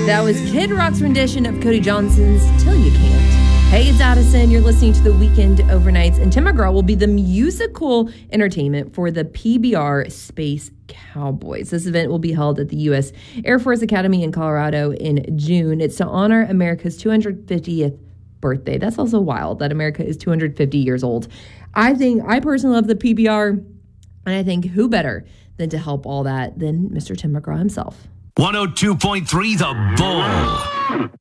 That was Kid Rock's rendition of Cody Johnson's Till You Can't. Hey, it's Addison. You're listening to the Weekend Overnights, and Tim McGraw will be the musical entertainment for the PBR Space Cowboys. This event will be held at the U.S. Air Force Academy in Colorado in June. It's to honor America's 250th birthday. That's also wild that America is 250 years old. I personally love the PBR, and I think who better than to help all that than Mr. Tim McGraw himself. 102.3 The Bull.